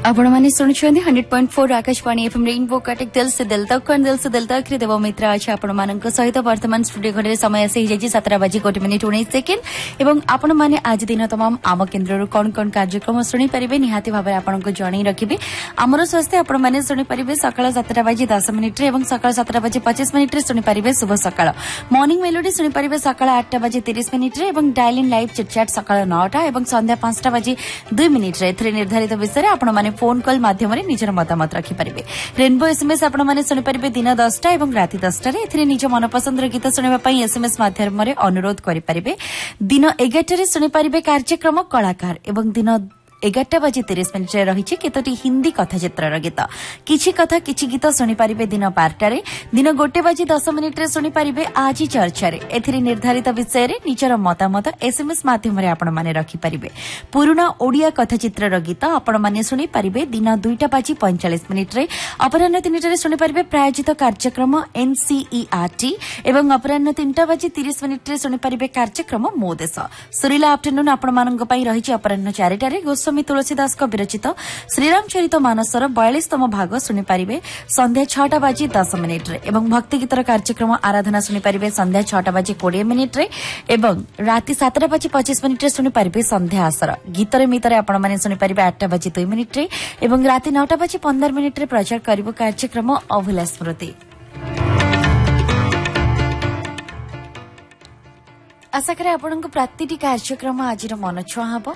आपण माने शुणुछन्ती 100.4 Akashvani FM rainbow Cuttack दिल से दिल तक रे देव मित्र अछि आपण मानक सहित वर्तमान स्टूडियो घरे समय आसी जाई 17 बजे 1 मिनिट 19 सेकेंड एवं आपण माने आज दिन तमाम आम केन्द्र कोन कोन कार्यक्रम सुनी परिबे निहाती भाबे आपण को जणी रखिबे हमर स्वास्थ्य आपण माने सुनी परिबे सकाळ 17 बजे 10 मिनिट रे एवं सकाळ 17 बजे 25 मिनिट रे सुनी परिबे शुभ सकाळ मॉर्निंग मेलोडी सुनी परिबे सकाळ 8 बजे 30 मिनिट रे एवं dial in live chit chat सकाळ 9 एवं संध्या 5 बजे 2 मिनिट रे एथरे निर्धारित विषय रे आपण माने फोन कॉल माध्यम रे निजर मतामत रखि परिबे रेनबो एसएमएस आपण माने सुनि परिबे दिन 10 टा एवं राति 10 टा रे एथरे निज मनपसंद र गीत सुनिबा पई एसएमएस माध्यम रे अनुरोध करि परिबे दिन 11 रे सुनि परिबे कार्यक्रम कलाकार एवं दिन 11 बजे 30 मिनिट रे रहिछि केतोटी हिंदी कथाचित्र गीत किछि कथा किछि गीत सुनि परिबे दिन 12 रे दिन 1 बजे 10 मिनिट रे सुनि परिबे आज चर्चा रे एथिरे निर्धारित विषय रे निजर मतामत एसएमएस माध्यम रे आपण माने रखि परिबे पुराना ओडिया कथाचित्र गीत आपण माने सुनि परिबे दिन 2 बजे 45 मिनिट रे अपराह्न 3 रे सुनि परिबे प्रायोजित कार्यक्रम एनसीईआरटी एवं अपराह्न 3 बजे 30 मिनिट रे सुनि परिबे कार्यक्रम मो देश सुरीला आफ्टरनून आपण मानक पई रहिछि अपराह्न 4 टा रे गोस्वामी तुलसीदास को विरचित श्रीरामचरित मानसर 42तम भाग सुनि परिबे संध्या 6 बजे 10 मिनिट रे एवं भक्ति गीतर कार्यक्रम आराधना सुनि परिबे संध्या 6 बजे 20 मिनिट रे एवं राति 7 बजे 25 मिनिट रे सुनि परिबे संध्या आसर गीतरे मितरे आपण माने सुनि परिबे 8 बजे 2 मिनिट रे एवं राति 9 बजे 15 मिनिट रे प्रचार करिबो कार्यक्रम अभुला स्मृति। आशा करे आपनको प्रतिटी कार्यक्रम आज मन छुआ हबो।